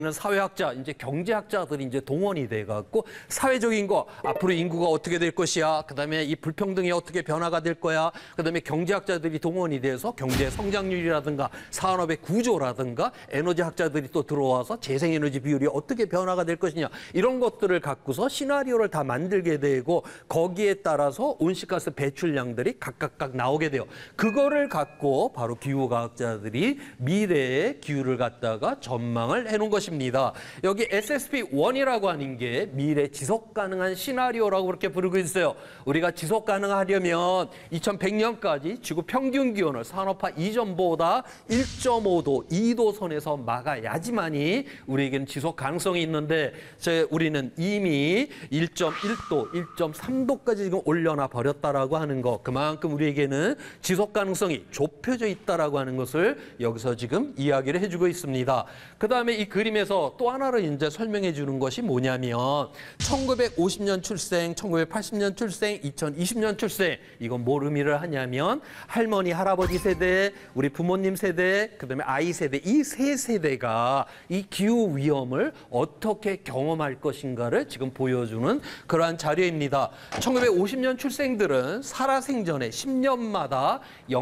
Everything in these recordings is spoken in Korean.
사회학자, 이제 경제학자들이 이제 동원이 돼갖고 사회적인 거 앞으로 인구가 어떻게 될 것이야. 그다음에 이 불평등이 어떻게 변화가 될 거야. 그다음에 경제학자들이 동원이 돼서 경제 성장률이라든가 산업의 구조라든가 에너지 학자들이 또 들어와서 재생에너지 비율이 어떻게 변화가 될 것이냐. 이런 것들을 갖고서 시나리오를 다 만들게 되고 거기에 따라서 온실가스 배출량들이 각각 나오게 돼요. 그거를 갖고 바로 기후과학자들이 미래의 기후를 갖다가 전망을 해놓은 것입니다. 여기 SSP1이라고 하는 게 미래 지속 가능한 시나리오라고 그렇게 부르고 있어요. 우리가 지속 가능하려면 2100년까지 지구 평균 기온을 산업화 이전보다 1.5도, 2도 선에서 막아야지만이 우리에게는 지속 가능성이 있는데 우리는 이미 1.1도, 1.3도까지 지금 올려놔 버렸다라고 하는 거. 그만큼 우리에게는 지속 가능성이 좁혀져 있다라고 하는 것을 여기서 지금 이야기를 해주고 있습니다. 그 다음에 이 그림에서 또 하나를 이제 설명해 주는 것이 뭐냐면 1950년 출생, 1980년 출생, 2020년 출생. 이건 뭘 의미를 하냐면 할머니, 할아버지 세대, 우리 부모님 세대, 그다음에 아이 세대, 이 세 세대가 이 기후 위험을 어떻게 경험할 것인가를 지금 보여주는 그러한 자료입니다. 1950년 출생들은 살아생전에 10년마다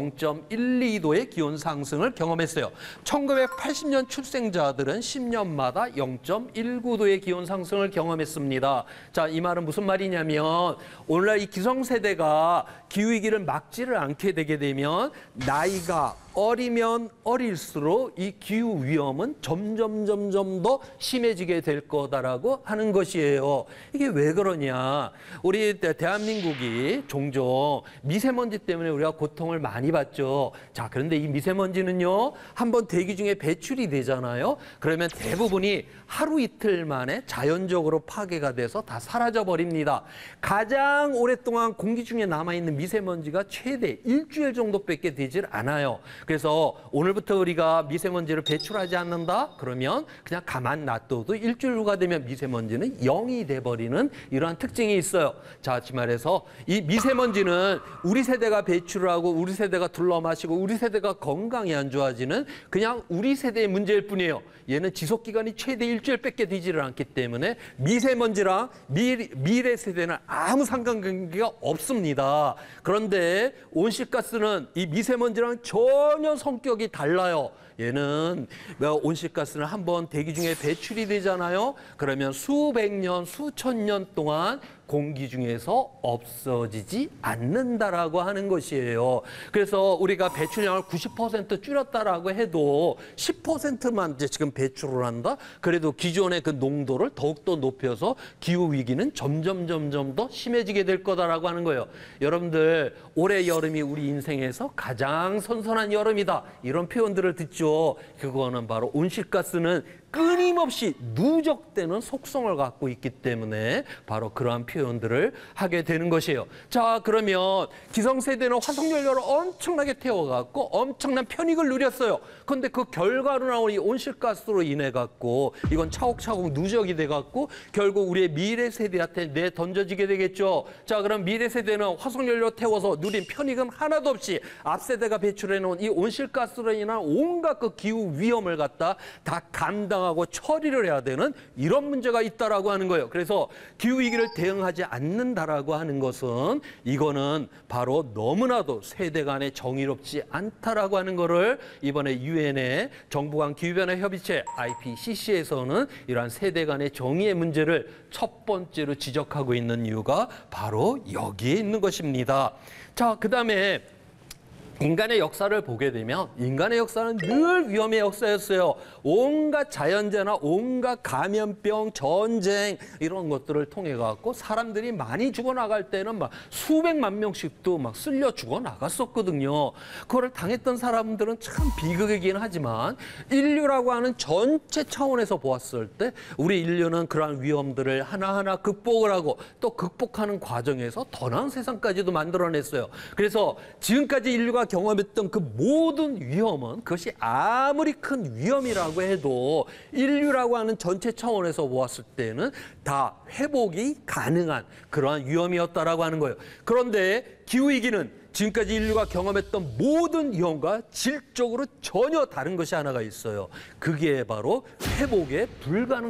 0.12도의 기온 상승을 경험했어요. 1980년 출생자들은 10년마다 0.19도의 기온 상승을 경험했습니다. 자, 이 말은 무슨 말이냐면 오늘날 이 기성세대가 기후위기를 막지를 않게 되게 되면 나이가 어리면 어릴수록 이 기후 위험은 점점 더 심해지게 될 거다라고 하는 것이에요. 이게 왜 그러냐? 우리 대한민국이 종종 미세먼지 때문에 우리가 고통을 많이 받죠. 자, 그런데 이 미세먼지는요, 한번 대기 중에 배출이 되잖아요. 그러면 대부분이 하루 이틀 만에 자연적으로 파괴가 돼서 다 사라져 버립니다. 가장 오랫동안 공기 중에 남아있는 미세먼지가 최대 일주일 정도밖에 되질 않아요. 그래서 오늘부터 우리가 미세먼지를 배출하지 않는다? 그러면 그냥 가만 놔둬도 일주일 후가 되면 미세먼지는 0이 돼버리는 이러한 특징이 있어요. 자, 다시 말해서 이 미세먼지는 우리 세대가 배출을 하고 우리 세대가 둘러마시고 우리 세대가 건강이 안 좋아지는 그냥 우리 세대의 문제일 뿐이에요. 얘는 지속기간이 최대 일주일밖에 되지를 않기 때문에 미세먼지랑 미래 세대는 아무 상관관계가 없습니다. 그런데 온실가스는 이 미세먼지랑 전혀 성격이 달라요. 얘는 온실가스는 한번 대기 중에 배출이 되잖아요. 그러면 수백 년, 수천 년 동안 공기 중에서 없어지지 않는다라고 하는 것이에요. 그래서 우리가 배출량을 90% 줄였다라고 해도 10%만 이제 지금 배출을 한다? 그래도 기존의 그 농도를 더욱더 높여서 기후위기는 점점 더 심해지게 될 거다라고 하는 거예요. 여러분들, 올해 여름이 우리 인생에서 가장 선선한 여름이다. 이런 표현들을 듣죠. 그거는 바로 온실가스는 끊임없이 누적되는 속성을 갖고 있기 때문에 바로 그러한 표현들을 하게 되는 것이에요. 자, 그러면 기성세대는 화석연료를 엄청나게 태워갖고 엄청난 편익을 누렸어요. 그런데 그 결과로 나온 이 온실가스로 인해 갖고 이건 차곡차곡 누적이 돼 갖고 결국 우리의 미래 세대한테 내던져지게 되겠죠. 자, 그럼 미래 세대는 화석연료 태워서 누린 편익은 하나도 없이 앞세대가 배출해 놓은 이 온실가스로 인한 온갖 그 기후 위험을 갖다 다 감당하고 처리를 해야 되는 이런 문제가 있다라고 하는 거예요. 그래서 기후위기를 대응하지 않는다라고 하는 것은 이거는 바로 너무나도 세대 간에 정의롭지 않다라고 하는 거를 이번에 유엔의 정부 간 기후변화 협의체 IPCC에서는 이러한 세대 간의 정의의 문제를 첫 번째로 지적하고 있는 이유가 바로 여기에 있는 것입니다. 자, 그다음에 인간의 역사를 보게 되면 인간의 역사는 늘 위험의 역사였어요. 온갖 자연재해나 온갖 감염병, 전쟁 이런 것들을 통해 갖고 사람들이 많이 죽어나갈 때는 막 수백만 명씩도 막 쓸려 죽어나갔었거든요. 그거를 당했던 사람들은 참 비극이긴 하지만 인류라고 하는 전체 차원에서 보았을 때 우리 인류는 그러한 위험들을 하나하나 극복을 하고 또 극복하는 과정에서 더 나은 세상까지도 만들어냈어요. 그래서 지금까지 인류가 경험했던 그 모든 위험은 그것이 아무리 큰 위험이라고 해도 인류라고 하는 전체 차원에서 보았을 때는 다 회복이 가능한 그러한 위험이었다라고 하는 거예요. 그런데 기후위기는 지금까지 인류가 경험했던 모든 위험과 질적으로 전혀 다른 것이 하나가 있어요. 그게 바로 회복의 불가능